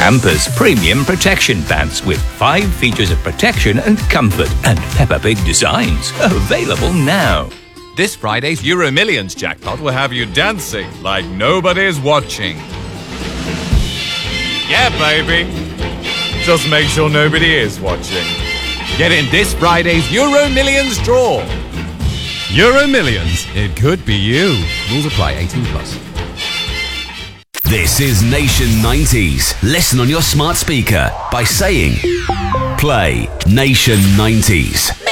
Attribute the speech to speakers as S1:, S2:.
S1: Pampers Premium Protection Pants with 5 features of protection and comfort and Peppa Pig designs. Available now.
S2: This Friday's Euro Millions jackpot will have you dancing like nobody's watching. Yeah, baby. Just make sure nobody is watching. Get in this Friday's Euro Millions draw. Euro Millions. It could be you. Rules apply. 18 plus.
S3: This is Nation 90s. Listen on your smart speaker by saying, play Nation 90s.